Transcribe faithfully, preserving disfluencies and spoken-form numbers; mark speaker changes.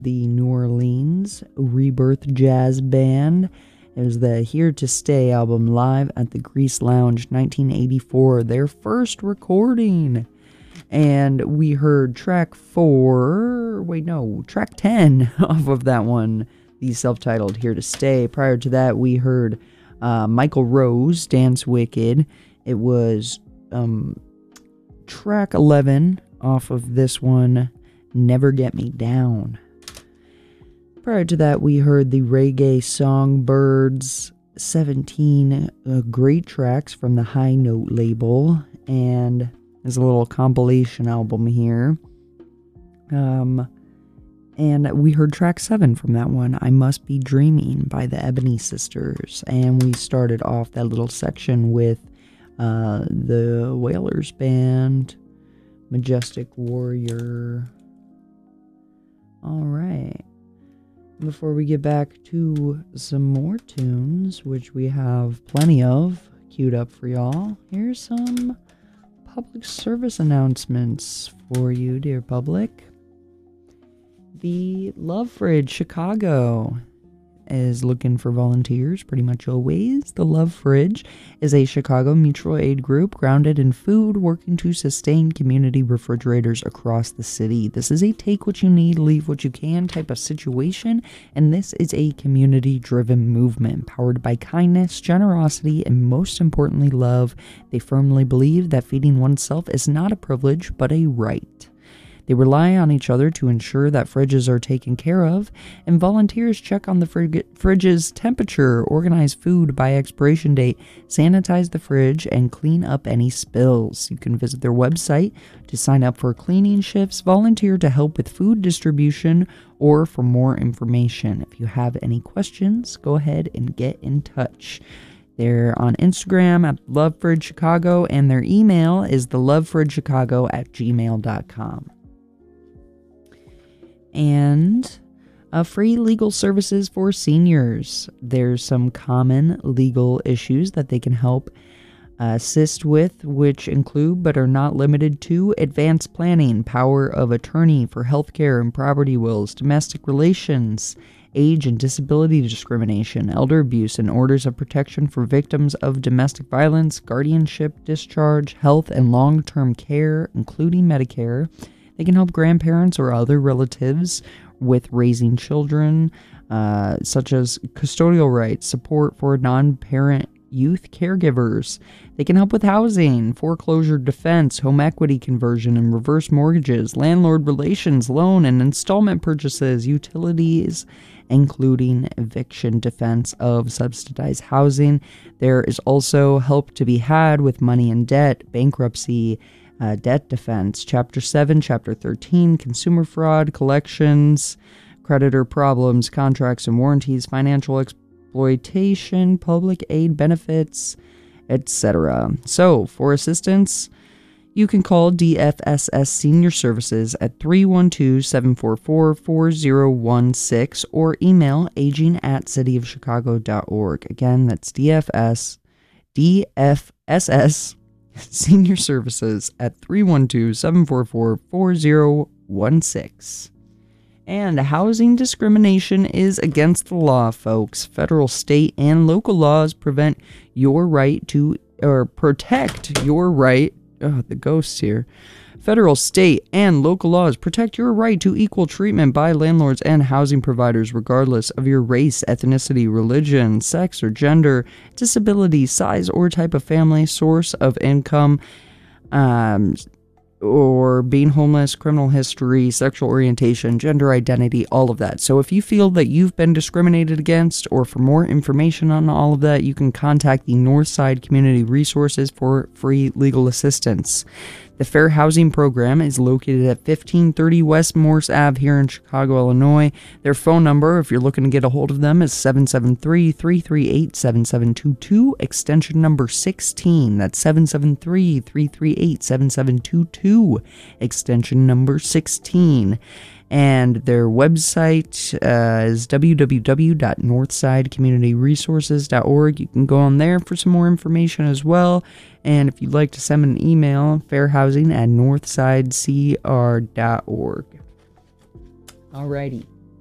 Speaker 1: the New Orleans Rebirth Jazz Band. It was the Here to Stay album live at the Grease Lounge, nineteen eighty-four, their first recording. And we heard track four, wait, no, track ten off of that one, the self-titled Here to Stay. Prior to that, we heard uh, Michael Rose, Dance Wicked. It was um, track eleven off of this one, Never Get Me Down. Prior to that, we heard the reggae Songbirds, seventeen uh, great tracks from the High Note label, and there's a little compilation album here. Um, and we heard track seven from that one, I Must Be Dreaming by the Ebony Sisters, and we started off that little section with uh, the Wailers Band, Majestic Warrior. All right. Before we get back to some more tunes, which we have plenty of queued up for y'all, here's some public service announcements for you, dear public. The Love Fridge Chicago is looking for volunteers pretty much always. The Love Fridge is a Chicago mutual aid group grounded in food, working to sustain community refrigerators across the city. This is a take what you need, leave what you can type of situation, and this is a community-driven movement powered by kindness, generosity, and most importantly, love. They firmly believe that feeding oneself is not a privilege, but a right. They rely on each other to ensure that fridges are taken care of, and volunteers check on the frig- fridge's temperature, organize food by expiration date, sanitize the fridge, and clean up any spills. You can visit their website to sign up for cleaning shifts, volunteer to help with food distribution, or for more information. If you have any questions, go ahead and get in touch. They're on Instagram at Love Fridge Chicago, and their email is the lovefridgechicago at gmail dot com. And uh, free legal services for seniors. There's some common legal issues that they can help uh, assist with, which include but are not limited to advanced planning, power of attorney for healthcare and property wills, domestic relations, age and disability discrimination, elder abuse, and orders of protection for victims of domestic violence, guardianship, discharge, health and long-term care, including Medicare. They can help grandparents or other relatives with raising children, uh, such as custodial rights, support for non-parent youth caregivers. They can help with housing, foreclosure defense, home equity conversion and reverse mortgages, landlord relations, loan and installment purchases, utilities, including eviction defense of subsidized housing. There is also help to be had with money and debt, bankruptcy, Uh, debt defense, Chapter seven, Chapter thirteen, consumer fraud, collections, creditor problems, contracts and warranties, financial exploitation, public aid benefits, et cetera. So, for assistance, you can call D F S S Senior Services at three one two, seven four four, four zero one six or email aging at city of chicago dot org. Again, that's D F S, D F S S Senior Services at three one two, seven four four, four zero one six. And housing discrimination is against the law, folks. Federal, state, and local laws prevent your right to, or protect your right, oh, the ghosts here. Federal, state, and local laws protect your right to equal treatment by landlords and housing providers regardless of your race, ethnicity, religion, sex or gender, disability, size or type of family, source of income, um, or being homeless, criminal history, sexual orientation, gender identity, all of that. So if you feel that you've been discriminated against, or for more information on all of that, you can contact the Northside Community Resources for free legal assistance. The Fair Housing Program is located at fifteen thirty West Morse Avenue here in Chicago, Illinois. Their phone number, if you're looking to get a hold of them, is seven seven three, three three eight, seven seven two two, extension number sixteen. That's seven seven three, three three eight, seven seven two two, extension number sixteen. And their website uh, is w w w dot northside community resources dot org. You can go on there for some more information as well. And if you'd like to send an email, fairhousing at northside c r dot org. Alrighty.